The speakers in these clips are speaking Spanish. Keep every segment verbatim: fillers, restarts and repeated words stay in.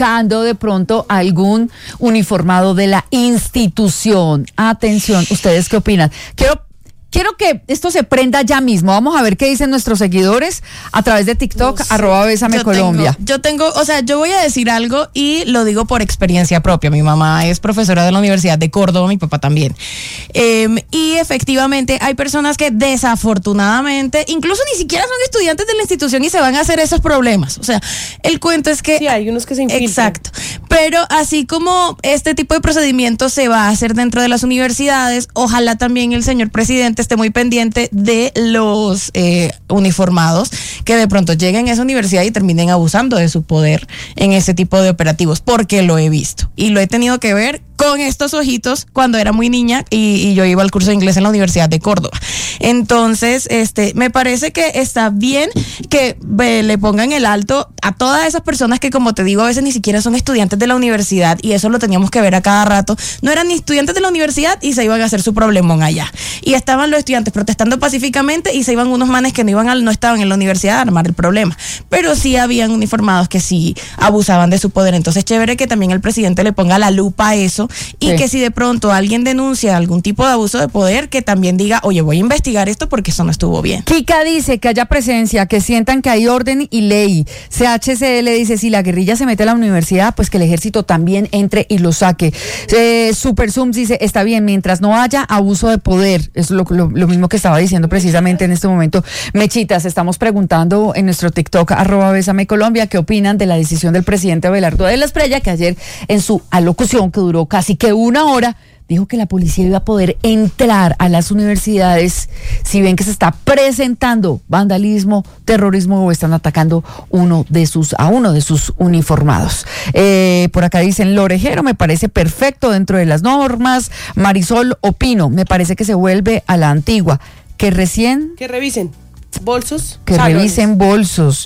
buscando de pronto a algún uniformado de la institución. Atención, ¿ustedes qué opinan? Quiero Quiero que esto se prenda ya mismo. Vamos a ver qué dicen nuestros seguidores a través de TikTok, no sé, arroba Bésame yo Colombia. Tengo, yo tengo, o sea, yo voy a decir algo y lo digo por experiencia propia. Mi mamá es profesora de la Universidad de Córdoba, mi papá también. Eh, y efectivamente hay personas que desafortunadamente, incluso ni siquiera son estudiantes de la institución y se van a hacer esos problemas. O sea, el cuento es que... Sí, hay unos que se infiltran. Exacto. Pero así como este tipo de procedimientos se va a hacer dentro de las universidades, ojalá también el señor presidente esté muy pendiente de los eh, uniformados que de pronto lleguen a esa universidad y terminen abusando de su poder en ese tipo de operativos, porque lo he visto y lo he tenido que ver con estos ojitos cuando era muy niña y, y yo iba al curso de inglés en la Universidad de Córdoba. Entonces, este, me parece que está bien que eh, le pongan el alto a todas esas personas que, como te digo, a veces ni siquiera son estudiantes de la universidad, y eso lo teníamos que ver a cada rato. No eran ni estudiantes de la universidad y se iban a hacer su problemón allá. Y estaban los estudiantes protestando pacíficamente y se iban unos manes que no iban al, no estaban en la universidad a armar el problema. Pero sí habían uniformados que sí abusaban de su poder. Entonces, chévere que también el presidente le ponga la lupa a eso. Y sí, que si de pronto alguien denuncia algún tipo de abuso de poder, que también diga, oye, voy a investigar esto porque eso no estuvo bien. Kika dice que haya presencia, que sientan que hay orden y ley. C H C L dice, si la guerrilla se mete a la universidad, pues que el ejército también entre y lo saque. Eh, Super Zoom dice, está bien, mientras no haya abuso de poder. Es lo, lo, lo mismo que estaba diciendo precisamente en este momento. Mechitas, estamos preguntando en nuestro TikTok, arroba Bésame Colombia, qué opinan de la decisión del presidente Abelardo de la Espriella, que ayer en su alocución, que duró casi que una hora, dijo que la policía iba a poder entrar a las universidades si ven que se está presentando vandalismo, terrorismo o están atacando uno de sus a uno de sus uniformados. Eh, por acá dicen, Lorejero, me parece perfecto dentro de las normas. Marisol, opino, me parece que se vuelve a la antigua, que recién... Que revisen. Bolsos. Que salones. Revisen bolsos.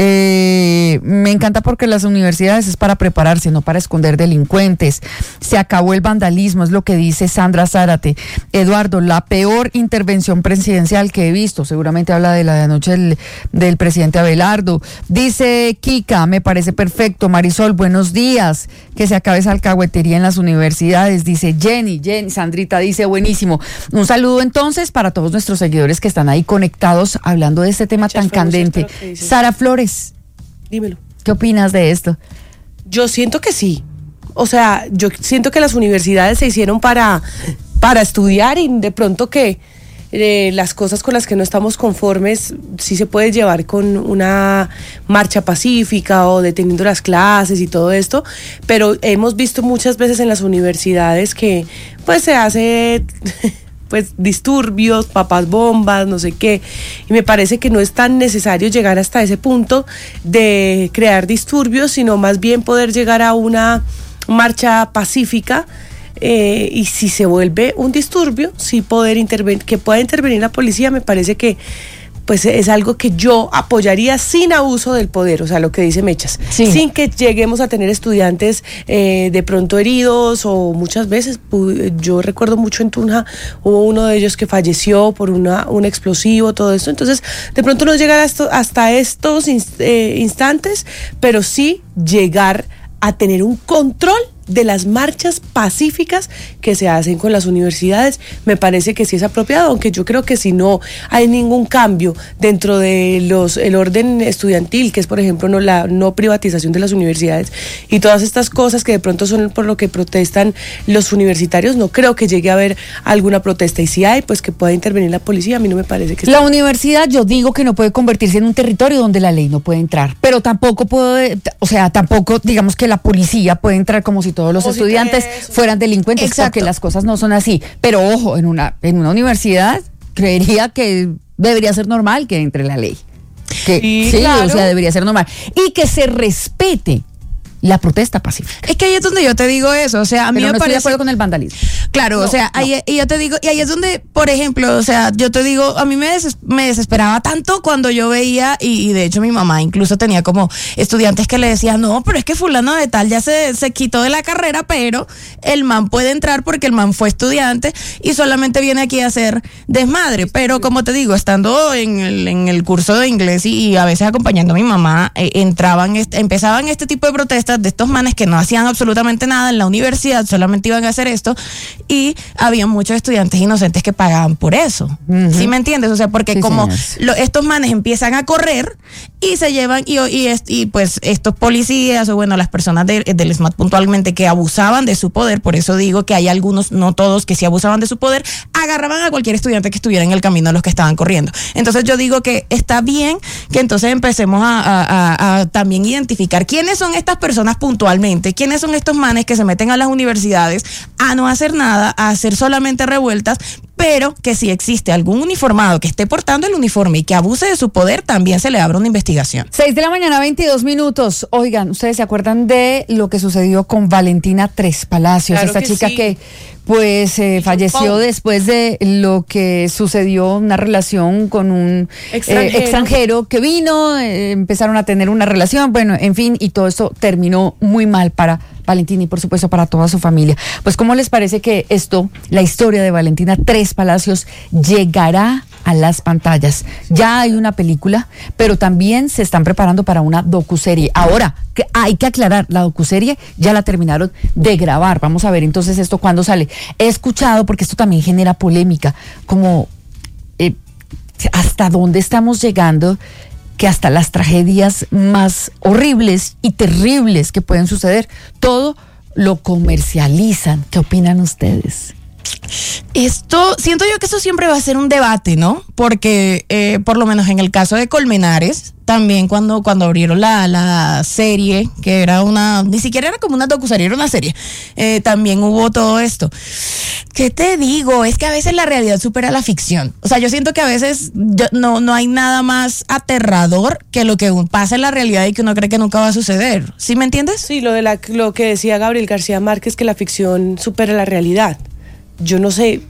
Eh, me encanta porque las universidades es para prepararse, no para esconder delincuentes. Se acabó el vandalismo, es lo que dice Sandra Zárate. Eduardo, la peor intervención presidencial que he visto, seguramente habla de la de anoche del, del presidente Abelardo. Dice Kika, me parece perfecto. Marisol, buenos días. Que se acabe esa alcahuetería en las universidades, dice Jenny. Jenny, Sandrita dice, buenísimo. Un saludo entonces para todos nuestros seguidores que están ahí conectados hablando de este tema Muchas tan candente. Sara Flores, dímelo. ¿Qué opinas de esto? Yo siento que sí. O sea, yo siento que las universidades se hicieron para, para estudiar, y de pronto que eh, las cosas con las que no estamos conformes sí se puede llevar con una marcha pacífica o deteniendo las clases y todo esto, pero hemos visto muchas veces en las universidades que pues se hace... pues disturbios, papas bombas, no sé qué, y me parece que no es tan necesario llegar hasta ese punto de crear disturbios, sino más bien poder llegar a una marcha pacífica, eh, y si se vuelve un disturbio, sí poder intervenir, que pueda intervenir la policía. Me parece que pues es algo que yo apoyaría sin abuso del poder, o sea, lo que dice Mechas, sí, sin que lleguemos a tener estudiantes eh, de pronto heridos, o muchas veces, yo recuerdo mucho en Tunja, hubo uno de ellos que falleció por una, un explosivo, todo esto. Entonces, de pronto no llegar a esto, hasta estos inst, eh, instantes, pero sí llegar a tener un control de las marchas pacíficas que se hacen con las universidades. Me parece que sí es apropiado, aunque yo creo que si no hay ningún cambio dentro de los el orden estudiantil, que es por ejemplo no la no privatización de las universidades y todas estas cosas que de pronto son por lo que protestan los universitarios, no creo que llegue a haber alguna protesta, y si hay, pues que pueda intervenir la policía. A mí no me parece que... La universidad, yo digo que no puede convertirse en un territorio donde la ley no puede entrar, pero tampoco puede, o sea, tampoco digamos que la policía puede entrar como si todos los o estudiantes si fueran delincuentes. Exacto. Porque las cosas no son así. Pero ojo, en una, en una universidad creería que debería ser normal que entre la ley. Que, sí, sí, claro. O sea, debería ser normal. Y que se respete la protesta pacífica. Es que ahí es donde yo te digo eso, o sea, a mí Pero me no parece... estoy de acuerdo con el vandalismo. Claro, no, o sea, no. ahí y yo te digo, y ahí es donde, por ejemplo, o sea, yo te digo, a mí me, des, me desesperaba tanto cuando yo veía, y, y de hecho mi mamá incluso tenía como estudiantes que le decían, no, pero es que fulano de tal ya se, se quitó de la carrera, pero el man puede entrar porque el man fue estudiante y solamente viene aquí a hacer desmadre. Pero como te digo, estando en el, en el curso de inglés y, y a veces acompañando a mi mamá, eh, entraban, est- empezaban este tipo de protestas estas, de estos manes que no hacían absolutamente nada en la universidad, solamente iban a hacer esto, y había muchos estudiantes inocentes que pagaban por eso. Uh-huh. ¿Sí me entiendes? O sea, porque sí, como lo, estos manes empiezan a correr y se llevan, y, y, y pues estos policías, o bueno, las personas de, del SMAT puntualmente que abusaban de su poder, por eso digo que hay algunos, no todos, que sí abusaban de su poder, agarraban a cualquier estudiante que estuviera en el camino a los que estaban corriendo. Entonces yo digo que está bien que entonces empecemos a, a, a, a también identificar quiénes son estas personas puntualmente, quiénes son estos manes que se meten a las universidades a no hacer nada, a hacer solamente revueltas, pero que si existe algún uniformado que esté portando el uniforme y que abuse de su poder, también se le abre una investigación. seis de la mañana, veintidós minutos. Oigan, ¿ustedes se acuerdan de lo que sucedió con Valentina Tres Palacios? Claro esta que chica sí. que pues eh, falleció después de lo que sucedió, una relación con un extranjero, eh, extranjero que vino, eh, empezaron a tener una relación, bueno, en fin, y todo esto terminó muy mal para Valentina y por supuesto para toda su familia. Pues ¿cómo les parece que esto, la historia de Valentina Tres Palacios, llegará a las pantallas? Ya hay una película, pero también se están preparando para una docuserie. Ahora, que hay que aclarar, la docuserie ya la terminaron de grabar. Vamos a ver entonces esto cuándo sale. He escuchado, porque esto también genera polémica, como eh, hasta dónde estamos llegando, que hasta las tragedias más horribles y terribles que pueden suceder, todo lo comercializan. ¿Qué opinan ustedes? Esto, siento yo que eso siempre va a ser un debate, ¿no? Porque eh, por lo menos en el caso de Colmenares, también cuando, cuando abrieron la, la serie, que era una, ni siquiera era como una docuserie, era una serie, eh, también hubo todo esto. ¿Qué te digo? Es que a veces la realidad supera la ficción. O sea, yo siento que a veces yo, no, no hay nada más aterrador que lo que pasa en la realidad y que uno cree que nunca va a suceder. ¿Sí me entiendes? Sí, lo de la, lo que decía Gabriel García Márquez, que la ficción supera la realidad. Yo no sé,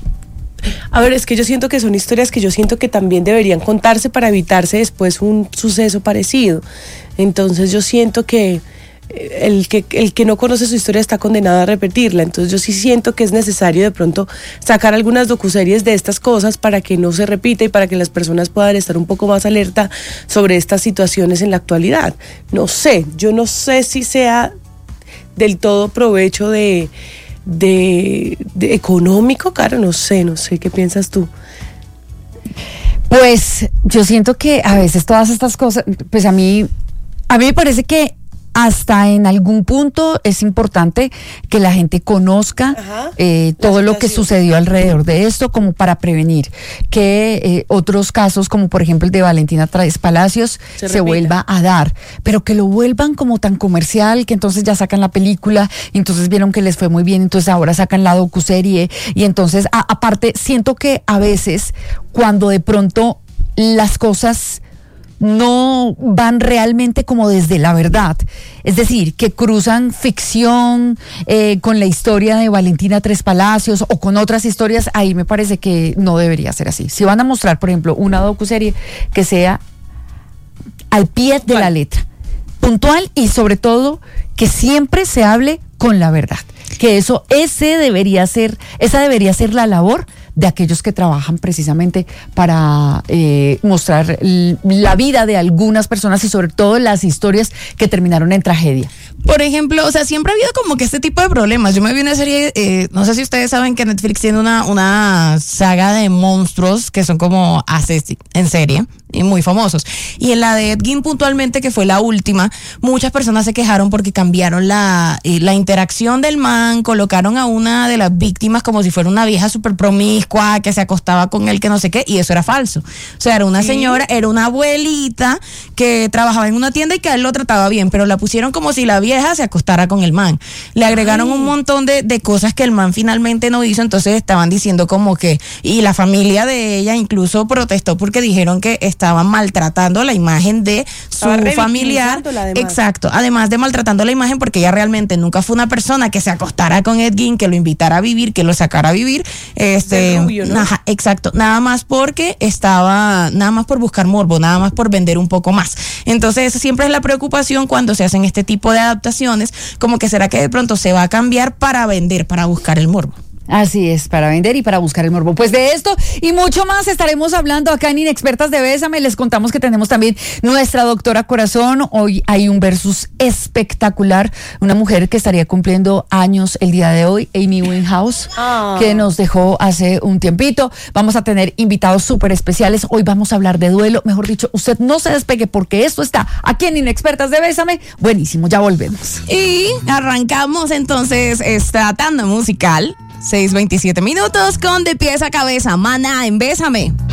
a ver, es que yo siento que son historias que yo siento que también deberían contarse para evitarse después un suceso parecido. Entonces yo siento que el que, el que no conoce su historia está condenado a repetirla. Entonces yo sí siento que es necesario de pronto sacar algunas docuseries de estas cosas para que no se repita y para que las personas puedan estar un poco más alerta sobre estas situaciones en la actualidad. No sé, yo no sé si sea del todo provecho de... De, de económico, claro, no sé, no sé, ¿qué piensas tú? Pues yo siento que a veces todas estas cosas, pues a mí, a mí me parece que hasta en algún punto es importante que la gente conozca Ajá, eh, todo lo que sucedió alrededor de esto, como para prevenir que eh, otros casos, como por ejemplo el de Valentina Tres Palacios, se, se vuelva a dar, pero que lo vuelvan como tan comercial que entonces ya sacan la película, y entonces vieron que les fue muy bien, entonces ahora sacan la docuserie, y entonces a, aparte siento que a veces cuando de pronto las cosas no van realmente como desde la verdad, es decir, que cruzan ficción eh, con la historia de Valentina Tres Palacios o con otras historias, ahí me parece que no debería ser así. Si van a mostrar, por ejemplo, una docuserie, que sea al pie de la letra, puntual, y sobre todo que siempre se hable con la verdad, que eso, ese debería ser, esa debería ser la labor de aquellos que trabajan precisamente para eh, mostrar la vida de algunas personas y sobre todo las historias que terminaron en tragedia. Por ejemplo, o sea, siempre ha habido como que este tipo de problemas. Yo me vi una serie, eh, no sé si ustedes saben que Netflix tiene una, una saga de monstruos que son como asesinos en serie y muy famosos. Y en la de Ed Gein puntualmente, que fue la última, muchas personas se quejaron porque cambiaron la, eh, la interacción del man, colocaron a una de las víctimas como si fuera una vieja súper promiscua que se acostaba con él, que no sé qué, y eso era falso. O sea, era una ¿Sí? señora, era una abuelita que trabajaba en una tienda y que a él lo trataba bien, pero la pusieron como si la vieja se acostara con el man. Le agregaron Ay. un montón de, de cosas que el man finalmente no hizo, entonces estaban diciendo como que, y la familia de ella incluso protestó porque dijeron que estaban maltratando la imagen de su familiar. Exacto, además de maltratando la imagen porque ella realmente nunca fue una persona que se acostara con Ed Gein, que lo invitara a vivir, que lo sacara a vivir, este, rubio, ¿no? Ajá, exacto, nada más porque estaba, nada más por buscar morbo, nada más por vender un poco más. Entonces esa siempre es la preocupación cuando se hacen este tipo de adaptaciones, como que será que de pronto se va a cambiar para vender, para buscar el morbo. Así es, para vender y para buscar el morbo. Pues de esto y mucho más estaremos hablando acá en Inexpertas de Bésame. Les contamos que tenemos también nuestra doctora Corazón. Hoy hay un versus espectacular. Una mujer que estaría cumpliendo años el día de hoy, Amy Winehouse, oh. que nos dejó hace un tiempito. Vamos a tener invitados súper especiales. Hoy vamos a hablar de duelo. Mejor dicho, usted no se despegue porque esto está aquí en Inexpertas de Bésame. Buenísimo, ya volvemos. Y arrancamos entonces esta tanda musical. seis veintisiete minutos con De Pies a Cabeza, Maná en Bésame.